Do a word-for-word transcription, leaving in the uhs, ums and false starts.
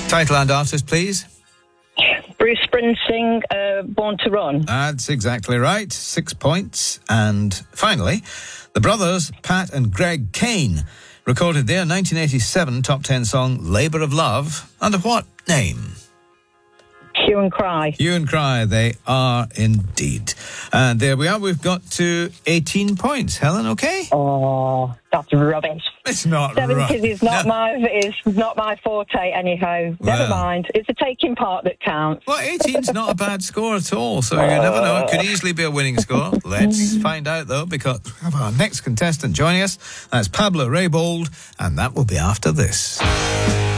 Title and artist, please. Bruce Springsteen, uh, Born to Run. That's exactly right. Six points. And finally, the brothers Pat and Greg Kane recorded their nineteen eighty-seven top ten song Labour of Love under what name? Hue and Cry. Hue and Cry, they are indeed. And there we are. We've got to eighteen points. Helen, okay? Oh, that's rubbish. It's not Seventies right. is not No. my is not my forte anyhow. Well. Never mind. It's the taking part that counts. Well, eighteen's not a bad score at all, so you never know. It could easily be a winning score. Let's find out, though, because we have our next contestant joining us. That's Pablo Raybould, and that will be after this.